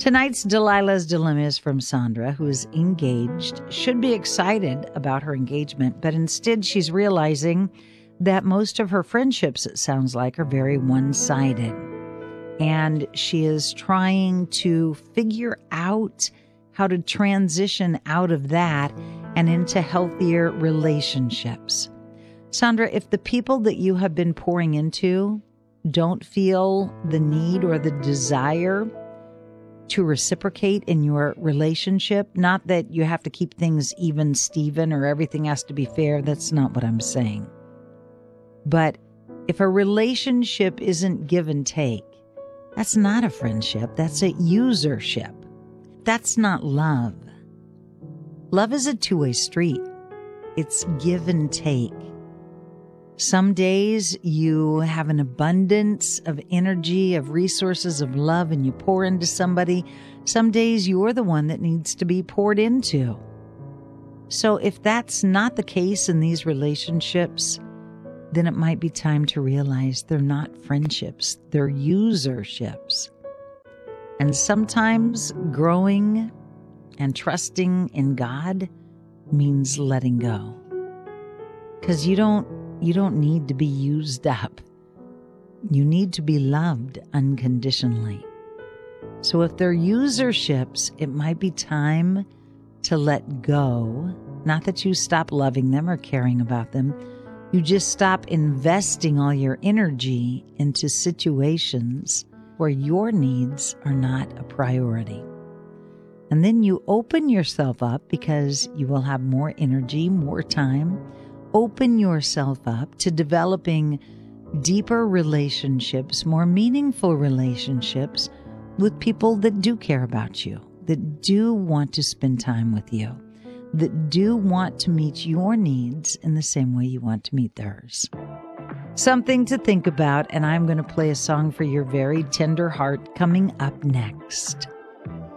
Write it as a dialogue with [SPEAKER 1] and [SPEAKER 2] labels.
[SPEAKER 1] Tonight's Delilah's Dilemma is from Sandra, who is engaged, should be excited about her engagement, but instead she's realizing that most of her friendships, it sounds like, are very one-sided. And she is trying to figure out how to transition out of that and into healthier relationships. Sandra, if the people that you have been pouring into don't feel the need or the desire to reciprocate in your relationship, not that you have to keep things even, Steven, or everything has to be fair. That's not what I'm saying. But if a relationship isn't give and take, that's not a friendship. That's a usership. That's not love. Love is a two-way street. It's give and take. Some days you have an abundance of energy, of resources, of love, and you pour into somebody. Some days you're the one that needs to be poured into. So if that's not the case in these relationships, then it might be time to realize they're not friendships, they're userships. And sometimes growing and trusting in God means letting go. Because you don't need to be used up. You need to be loved unconditionally. So if they're userships, it might be time to let go. Not that you stop loving them or caring about them. You just stop investing all your energy into situations where your needs are not a priority. And then you open yourself up because you will have more energy, more time. Open yourself up to developing deeper relationships, more meaningful relationships with people that do care about you, that do want to spend time with you, that do want to meet your needs in the same way you want to meet theirs. Something to think about, and I'm going to play a song for your very tender heart coming up next.